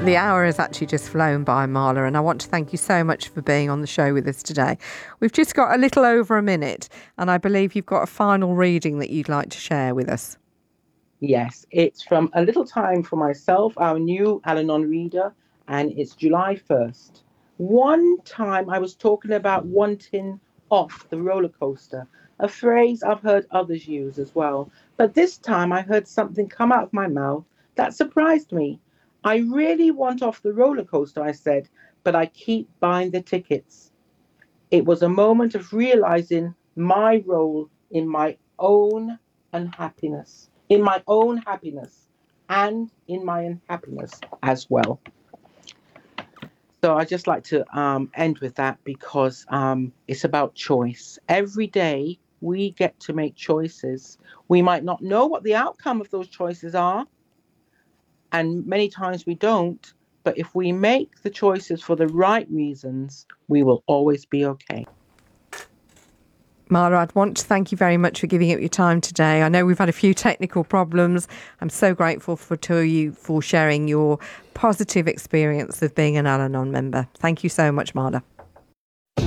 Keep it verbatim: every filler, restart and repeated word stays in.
The hour has actually just flown by, Marla, and I want to thank you so much for being on the show with us today. We've just got a little over a minute, and I believe you've got a final reading that you'd like to share with us. Yes, it's from A Little Time for Myself, our new Al-Anon reader, and it's July first. One time I was talking about wanting off the roller coaster, a phrase I've heard others use as well. But this time I heard something come out of my mouth that surprised me. I really want off the roller coaster, I said, but I keep buying the tickets. It was a moment of realizing my role in my own unhappiness, in my own happiness, and in my unhappiness as well. So I just like to um, end with that because um, it's about choice. Every day we get to make choices. We might not know what the outcome of those choices are, and many times we don't, but if we make the choices for the right reasons, we will always be okay. Marla, I'd want to thank you very much for giving up your time today. I know we've had a few technical problems. I'm so grateful for to you for sharing your positive experience of being an Al-Anon member. Thank you so much, Marla.